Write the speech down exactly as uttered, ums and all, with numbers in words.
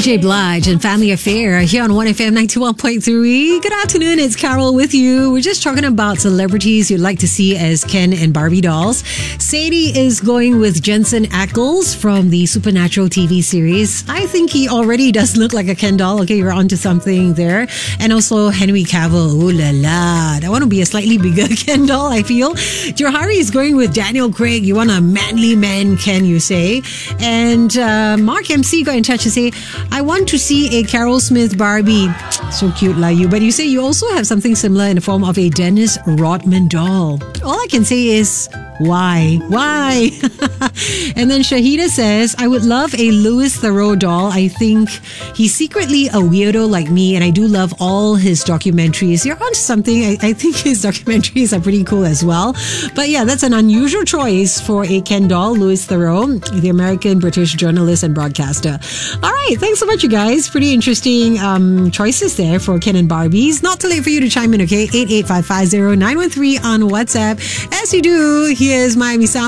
J. Blige and Family Affair here on one F M ninety-one point three. Good afternoon, it's Carol with you. We're just talking about celebrities you'd like to see as Ken and Barbie dolls. Sadie is going with Jensen Ackles from the Supernatural T V series. I think he already does look like a Ken doll. Okay, you're onto something there. And also Henry Cavill. Ooh la la. I want to be a slightly bigger Ken doll, I feel. Johari is going with Daniel Craig. You want a manly man, Ken, you say. And uh, Mark M C got in touch to say, I want to see a Carol Smith Barbie. So cute, like you. But you say you also have something similar in the form of a Dennis Rodman doll. All I can say is, why? Why? And then Shahida says, I would love a Louis Theroux doll. I think he's secretly a weirdo like me, and I do love all his documentaries. You're on something. I, I think his documentaries are pretty cool as well. But yeah, that's an unusual choice for a Ken doll, Louis Theroux, the American British journalist and broadcaster. All right, thanks so much, you guys. Pretty interesting um, choices there for Ken and Barbies. Not too late for you to chime in, okay? eight eight five five zero nine one three on WhatsApp. As you do, here's Miami Sound.